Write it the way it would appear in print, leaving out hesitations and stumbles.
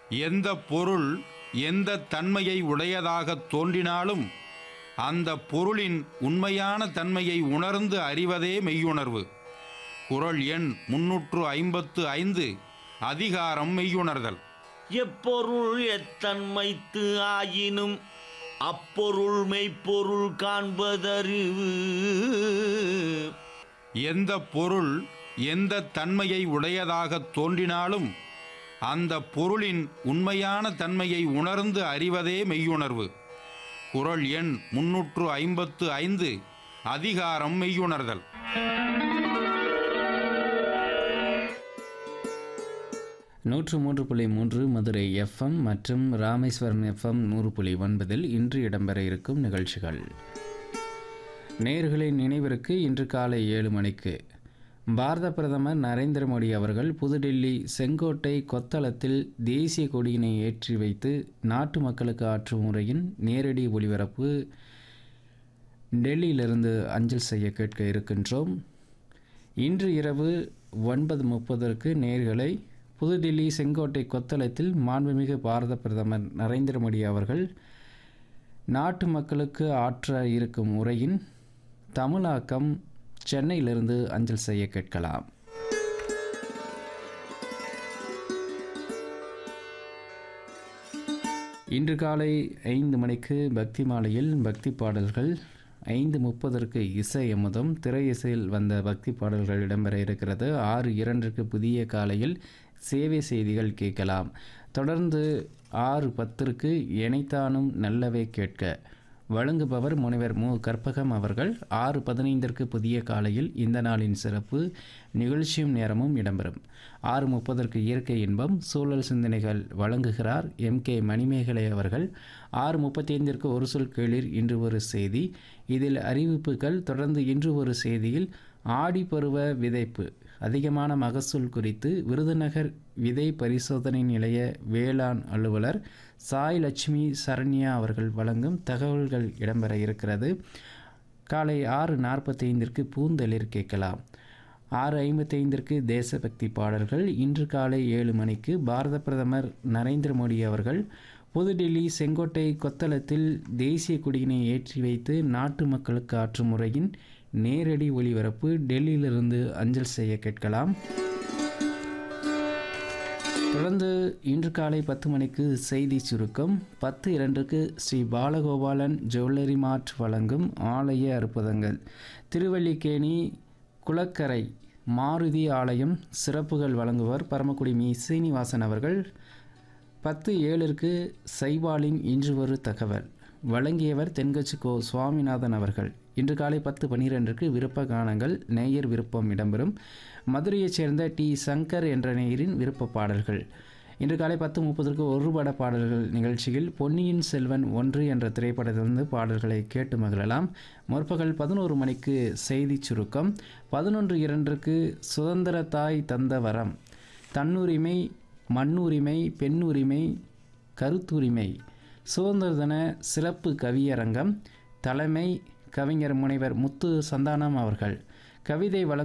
எந்த பொருள் எந்த தன்மையை உடையதாகத் தோன்றினாலும் அந்த பொருளின் உண்மையான தன்மையை உணர்ந்து அறிவதே மெய்யுணர்வு. குறள் எண் 355. அதிகாரம் மெய்யுணர்தல். எப்பொருள் எத்தன்மைத்து ஆயினும் அப்பொருள் மெய்ப்பொருள் காண்பதறிவு. எந்த பொருள் எந்த தன்மையை உடையதாகத் தோன்றினாலும் அந்த பொருளின் உண்மையான தன்மையை உணர்ந்து அறிவதே மெய்யுணர்வு. குறள் எண் 355. அதிகாரம் மெய்யுணர்தல். 103.3 மதுரை FM மற்றும் ராமேஸ்வரம் FM 100.9 இன்று இடம்பெற இருக்கும் நிகழ்ச்சிகள். நேயர்களின் நினைவிற்கு இன்று காலை 7 மணிக்கு பாரத பிரதமர் நரேந்திர மோடி அவர்கள் புதுடில்லி செங்கோட்டை கொத்தளத்தில் தேசிய கொடியினை ஏற்றி வைத்து நாட்டு மக்களுக்கு ஆற்றும் உரையின் நேரடி ஒளிபரப்பு டெல்லியிலிருந்து அஞ்சல் செய்ய கேட்க இருக்கின்றோம். இன்று இரவு 9:30 நேயர்களை புதுடில்லி செங்கோட்டை கொத்தளத்தில் மாண்புமிகு பாரத பிரதமர் நரேந்திர மோடி அவர்கள் நாட்டு மக்களுக்கு ஆற்ற இருக்கும் உரையின் தமிழாக்கம் சென்னையிலிருந்து அஞ்சல் செய்ய கேட்கலாம். இன்று காலை 5 மணிக்கு பக்தி மாலையில் பக்தி பாடல்கள், 5:30 இசை அமுதம், திரை இசையில் வந்த பக்தி பாடல்கள் இடம்பெற இருக்கிறது. 6:02 புதிய காலையில் சேவை செய்திகள் கேட்கலாம். தொடர்ந்து 6:10 எனைத்தானும் நல்லவே கேட்க வழங்குபவர் முனைவர் மு. கற்பகம் அவர்கள். 6:15 புதிய காலையில் இந்த நாளின் சிறப்பு நிகழ்ச்சியும் நேரமும் இடம்பெறும். 6:30 இயற்கை இன்பம் சூழல் சிந்தனைகள் வழங்குகிறார் MK மணிமேகலை அவர்கள். 6:35 ஒரு சொல் கேளீர் இன்று ஒரு செய்தி, இதில் அறிவிப்புகள். தொடர்ந்து இன்று ஒரு செய்தியில் ஆடி பருவ விதைப்பு அதிகமான மகசூல் குறித்து விருதுநகர் விதை பரிசோதனை நிலைய வேளாண் அலுவலர் சாய் லட்சுமி சரண்யா அவர்கள் வழங்கும் தகவல்கள் இடம்பெற இருக்கிறது. காலை 6:45 பூந்தளிர் கேட்கலாம். 6:55 தேசபக்தி பாடல்கள். இன்று காலை 7 மணிக்கு பாரத பிரதமர் நரேந்திர மோடி அவர்கள் புதுடில்லி செங்கோட்டை கொத்தளத்தில் தேசிய கொடியினை ஏற்றி வைத்து நாட்டு மக்களுக்கு ஆற்றும் முறையின் நேரடி ஒளிபரப்பு டெல்லியிலிருந்து அஞ்சல் செய்ய கேட்கலாம். தொடர்ந்து இன்று காலை 10 மணிக்கு செய்தி சுருக்கம். 10:02 ஸ்ரீ பாலகோபாலன் ஜுவல்லரி மார்ட் வழங்கும் ஆலய அற்புதங்கள், திருவல்லிக்கேணி குளக்கரை மாருதி ஆலயம் சிறப்புகள் வழங்குவர் பரமக்குடி மீ. சீனிவாசன் அவர்கள். 10:07 சைபாலின் இன்று ஒரு தகவல் வழங்கியவர் தென்கட்சி கோ. சுவாமிநாதன் அவர்கள். இன்று காலை 10:12 விருப்ப கானங்கள் நேயர் விருப்பம் இடம்பெறும். மதுரையைச் சேர்ந்த டி. சங்கர் என்ற நேயரின் விருப்ப பாடல்கள். இன்று காலை 10:30 ஒரு பட பாடல்கள் நிகழ்ச்சியில் பொன்னியின் செல்வன் 1 என்ற திரைப்படத்திலிருந்து பாடல்களை கேட்டு மகிழலாம். முற்பகல் 11 மணிக்கு செய்தி சுருக்கம். 11:02 சுதந்திர தாய் தந்த வரம், தன்னுரிமை, மண்ணுரிமை, பெண்ணுரிமை, கருத்துரிமை, சுதந்திர தின சிறப்பு கவியரங்கம். தலைமை கவிஞர் முனைவர் முத்து சந்தானம் அவர்கள். கவிதை